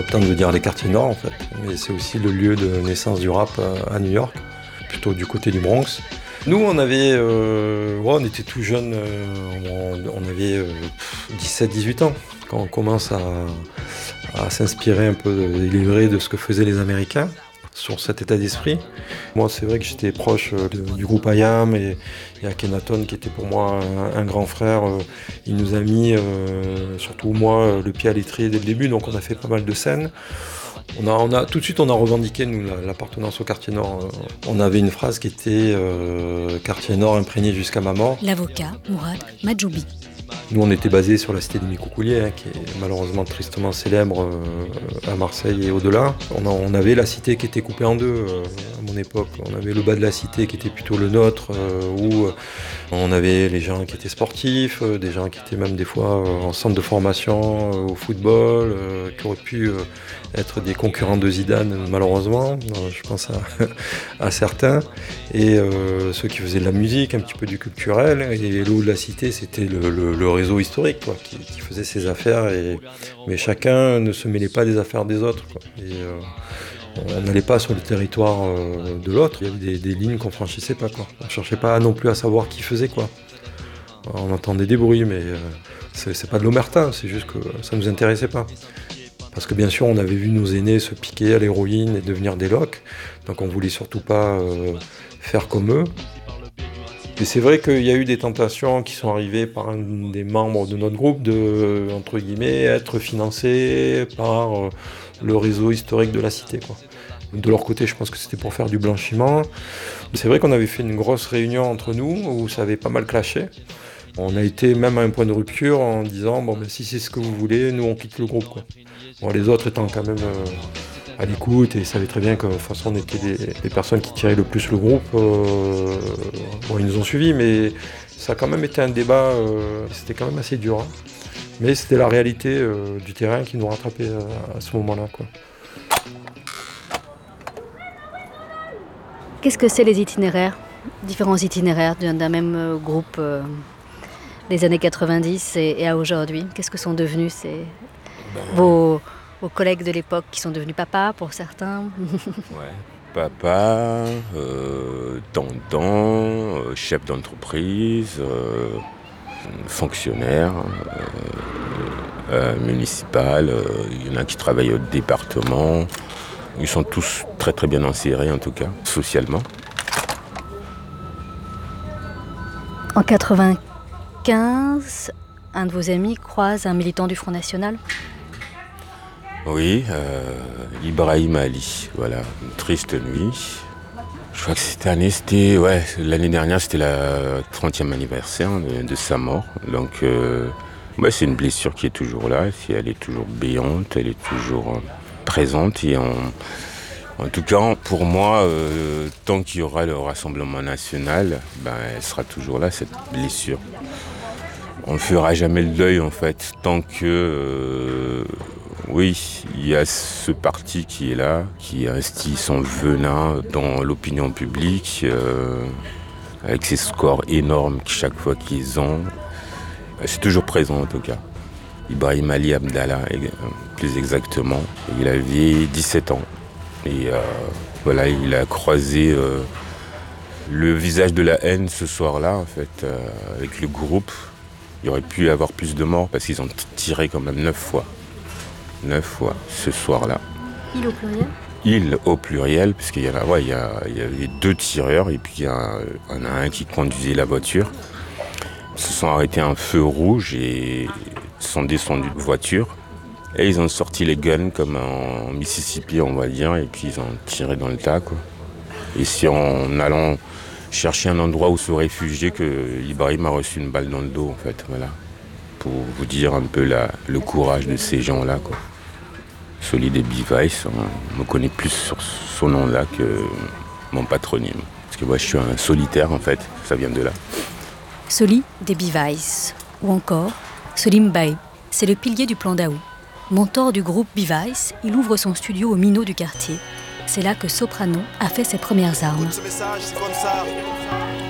tente de dire les quartiers nord en fait, mais c'est aussi le lieu de naissance du rap à New York, plutôt du côté du Bronx. Nous, on on était tout jeunes, on avait 17-18 ans, quand on commence à s'inspirer un peu délivrer de ce que faisaient les Américains sur cet état d'esprit. Moi, c'est vrai que j'étais proche du groupe IAM et Akhenaton, qui était pour moi un grand frère. Il nous a mis, surtout moi, le pied à l'étrier dès le début, donc on a fait pas mal de scènes. Tout de suite, on a revendiqué, nous, l'appartenance au quartier nord. On avait une phrase qui était quartier nord imprégné jusqu'à ma mort. L'avocat Mourad Majoubi. Nous, on était basé sur la cité des Micoucouliers, qui est malheureusement tristement célèbre à Marseille et au-delà. On avait la cité qui était coupée en deux à mon époque. On avait le bas de la cité qui était plutôt le nôtre, où on avait les gens qui étaient sportifs, des gens qui étaient même des fois en centre de formation au football, qui auraient pu être des concurrents de Zidane, malheureusement. Je pense à certains. Et ceux qui faisaient de la musique, un petit peu du culturel. Et le haut de la cité, c'était le réseau historique, quoi, qui faisait ses affaires. Mais chacun ne se mêlait pas des affaires des autres, quoi. Et on n'allait pas sur le territoire de l'autre. Il y avait des lignes qu'on franchissait pas, quoi. On ne cherchait pas non plus à savoir qui faisait quoi. On entendait des bruits, mais c'est pas de l'omerta, c'est juste que ça ne nous intéressait pas. Parce que bien sûr, on avait vu nos aînés se piquer à l'héroïne et devenir des locs. Donc on voulait surtout pas faire comme eux. Et c'est vrai qu'il y a eu des tentations qui sont arrivées par un des membres de notre groupe de, entre guillemets, être financés par le réseau historique de la cité, quoi. De leur côté, je pense que c'était pour faire du blanchiment. C'est vrai qu'on avait fait une grosse réunion entre nous où ça avait pas mal clashé. On a été même à un point de rupture en disant bon, ben, si c'est ce que vous voulez, nous on quitte le groupe, quoi. Bon, les autres étant quand même à l'écoute et savaient très bien que de toute façon on était les personnes qui tiraient le plus le groupe. Bon, ils nous ont suivis, mais ça a quand même été un débat, c'était quand même assez dur, hein. Mais c'était la réalité du terrain qui nous rattrapait à ce moment-là, quoi. Qu'est-ce que c'est les itinéraires, différents itinéraires d'un même groupe des années 90 et à aujourd'hui? Qu'est-ce que sont devenus vos collègues de l'époque qui sont devenus papas pour certains? Ouais. Papa, tonton, chef d'entreprise, fonctionnaire municipal. Il y en a qui travaillent au département. Ils sont tous très très bien insérés en tout cas, socialement. En 95, un de vos amis croise un militant du Front National. Oui, Ibrahim Ali, voilà, une triste nuit. Je crois que l'année dernière, c'était la 30e anniversaire de sa mort. Donc, c'est une blessure qui est toujours là, elle est toujours béante, elle est toujours présente. Et en tout cas, pour moi, tant qu'il y aura le Rassemblement national, elle sera toujours là, cette blessure. On ne fera jamais le deuil, en fait, tant que... oui, il y a ce parti qui est là, qui instille son venin dans l'opinion publique, avec ses scores énormes chaque fois qu'ils ont. C'est toujours présent en tout cas. Ibrahim Ali Abdallah, plus exactement, il avait 17 ans. Et il a croisé le visage de la haine ce soir-là, en fait, avec le groupe. Il aurait pu y avoir plus de morts parce qu'ils ont tiré quand même 9 fois. 9 fois ce soir-là. Il au pluriel? Il au pluriel, puisqu'il y avait 2 tireurs et puis il y en a un qui conduisait la voiture. Ils se sont arrêtés à un feu rouge et sont descendus de voiture. Et ils ont sorti les guns comme en Mississippi, on va dire, et puis ils ont tiré dans le tas, quoi. Et c'est en allant chercher un endroit où se réfugier que Ibrahim a reçu une balle dans le dos, en fait, voilà. Pour vous dire un peu le courage de ces gens-là, quoi. Solide et Bivice, on me connaît plus sur son nom-là que mon patronyme. Parce que moi, je suis un solitaire, en fait, ça vient de là. Soli des Bivice, ou encore Solim Bae, c'est le pilier du plan Daou. Mentor du groupe Bivice, il ouvre son studio au Minot du quartier. C'est là que Soprano a fait ses premières armes. Ce message, c'est comme ça.